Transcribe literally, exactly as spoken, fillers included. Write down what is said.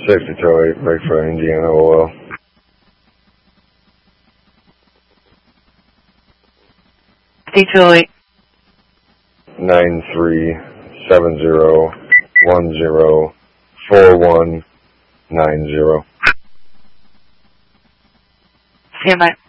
six Detroit, Breakford, Indiana, O L. Detroit. Nine three seven zero one zero four one nine zero. Stand by.